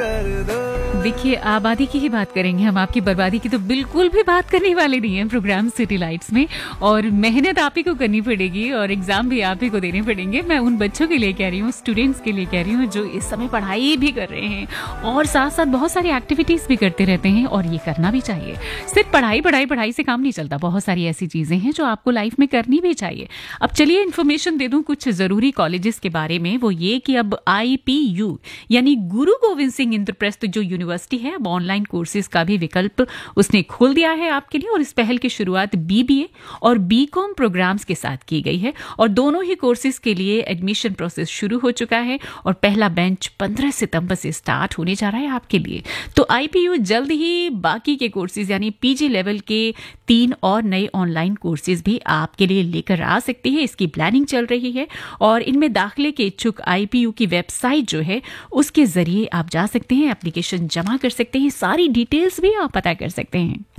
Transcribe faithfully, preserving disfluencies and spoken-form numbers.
कर दो। देखिए, आबादी की ही बात करेंगे हम, आपकी बर्बादी की तो बिल्कुल भी बात करने वाले नहीं है प्रोग्राम सिटी लाइट्स में। और मेहनत आप ही को करनी पड़ेगी और एग्जाम भी आप ही को देने पड़ेंगे। मैं उन बच्चों के लिए कह रही हूँ, स्टूडेंट्स के लिए कह रही हूँ जो इस समय पढ़ाई भी कर रहे हैं और साथ साथ बहुत सारी एक्टिविटीज भी करते रहते हैं, और ये करना भी चाहिए। सिर्फ पढ़ाई पढ़ाई पढ़ाई से काम नहीं चलता, बहुत सारी ऐसी चीजें हैं जो आपको लाइफ में करनी भी चाहिए। अब चलिए इन्फॉर्मेशन दे दूं कुछ जरूरी कॉलेजेस के बारे में। वो ये कि अब आई पी यू यानी गुरु गोविंद सिंह इंद्रप्रस्थ जो यूनिवर्सिटी है, अब ऑनलाइन कोर्सेज का भी विकल्प उसने खोल दिया है आपके लिए। और इस पहल की शुरुआत बी बी ए और बी कॉम प्रोग्राम्स के साथ की गई है, और दोनों ही कोर्सेज के लिए एडमिशन प्रोसेस शुरू हो चुका है और पहला बेंच पंद्रह सितंबर से स्टार्ट होने जा रहा है आपके लिए। तो आई पी यू जल्द ही बाकी के कोर्सेज यानी पी जी लेवल के तीन और नए ऑनलाइन कोर्सेज भी आपके लिए लेकर आ सकती है। इसकी प्लानिंग चल रही है और इनमें दाखिले के इच्छुक आई पी यू की वेबसाइट जो है उसके जरिए आप जा सकते हैं, एप्लीकेशन जमा कर सकते हैं, सारी डिटेल्स भी आप पता कर सकते हैं।